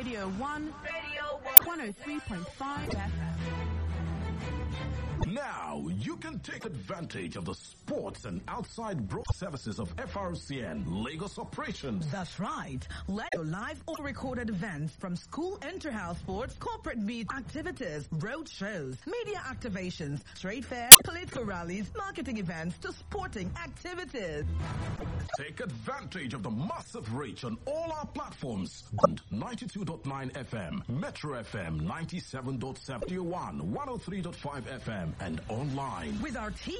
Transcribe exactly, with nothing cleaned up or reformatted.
Radio one, Radio one oh three point five F M. Now, you can take advantage of the sports and outside broad services of F R C N Lagos operations. That's right. Let your live or recorded events from school inter-house sports, corporate meet activities, road shows, media activations, trade fairs, political rallies, marketing events to sporting activities. Take advantage of the massive reach on all our platforms. ninety-two point nine F M, Metro F M ninety-seven point seven, one oh three point five F M, and online. With our team